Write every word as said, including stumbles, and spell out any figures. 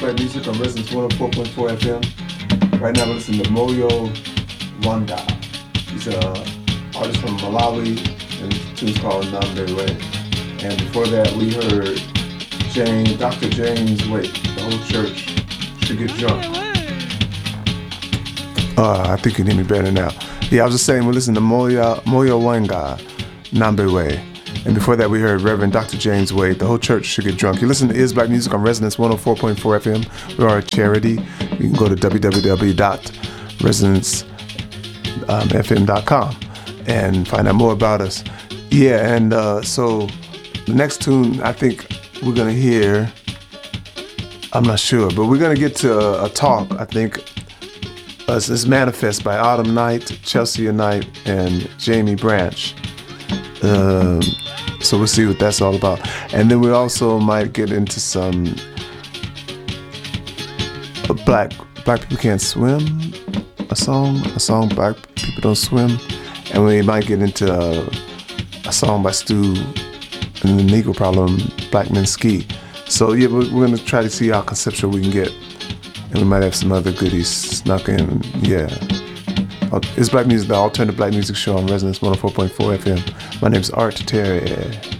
Black Music on Resonance one oh four point four F M. Right now we're listening to Moyo Wanga. He's an artist from Malawi, and the tune's called Nambe Way. And before that we heard James, Doctor James Wait, The Whole Church Should Get Drunk. Uh, I think you can hear me better now. Yeah, I was just saying we're listening to Moyo, Moyo Wanga, Nambe Way. And before that, we heard Reverend Doctor James Wade, The Whole Church Should Get Drunk. You listen to Is Black Music on Resonance one oh four point four F M. We are a charity. You can go to w w w dot resonance f m dot com and find out more about us. Yeah, and uh, so the next tune I think we're going to hear, I'm not sure, but we're going to get to a, a talk, I think. Uh, it's Manifest by Autumn Knight, Chelsea Knight, and Jamie Branch. Um, so we'll see what that's all about. And then we also might get into some uh, black black people can't swim, a song, a song Black People Don't Swim. And we might get into uh, a song by Stu and the Negro Problem, Black Men Ski. So yeah, we're, we're going to try to see how conceptual we can get. And we might have some other goodies snuck in. Yeah. It's Black Music, the alternative black music show on Resonance one oh four point four F M. My name is Art Terry.